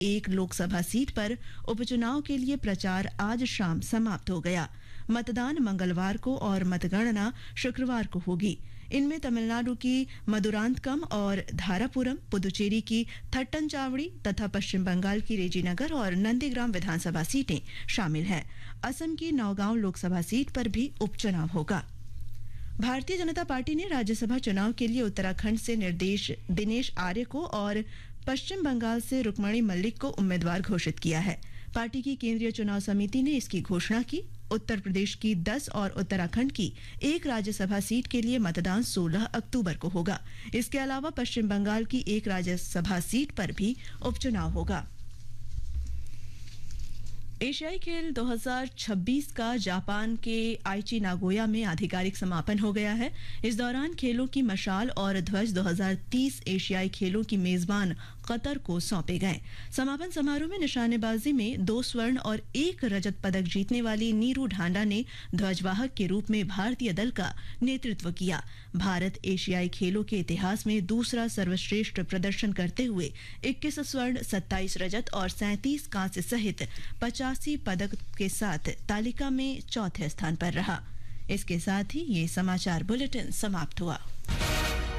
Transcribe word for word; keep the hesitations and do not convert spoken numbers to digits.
एक लोकसभा सीट पर उपचुनाव के लिए प्रचार आज शाम समाप्त हो गया। मतदान मंगलवार को और मतगणना शुक्रवार को होगी। इनमें तमिलनाडु की मदुरांतकम और धारापुरम, पुदुचेरी की थट्टनचावड़ी तथा पश्चिम बंगाल की रेजीनगर और नंदीग्राम विधानसभा सीटें शामिल हैं। असम की नौगांव लोकसभा सीट पर भी उपचुनाव होगा। भारतीय जनता पार्टी ने राज्यसभा चुनाव के लिए उत्तराखंड से निर्देश दिनेश आर्य को और पश्चिम बंगाल से रुक्मणी मल्लिक को उम्मीदवार घोषित किया है। पार्टी की केंद्रीय चुनाव समिति ने इसकी घोषणा की। उत्तर प्रदेश की दस और उत्तराखंड की एक राज्यसभा सीट के लिए मतदान सोलह अक्टूबर को होगा। इसके अलावा पश्चिम बंगाल की एक राज्यसभा सीट पर भी उपचुनाव होगा। एशियाई खेल दो हज़ार छब्बीस का जापान के आइची नागोया में आधिकारिक समापन हो गया है। इस दौरान खेलों की मशाल और ध्वज दो हज़ार तीस एशियाई खेलों की मेजबान कतर को सौंपे गए। समापन समारोह में निशानेबाजी में दो स्वर्ण और एक रजत पदक जीतने वाली नीरू ढांडा ने ध्वजवाहक के रूप में भारतीय दल का नेतृत्व किया। भारत एशियाई खेलों के इतिहास में दूसरा सर्वश्रेष्ठ प्रदर्शन करते हुए इक्कीस स्वर्ण, सत्ताईस रजत और सैंतीस कांस्य सहित पचासी पदक के साथ तालिका में चौथे स्थान पर रहा। इसके साथ ही ये समाचार बुलेटिन समाप्त हुआ।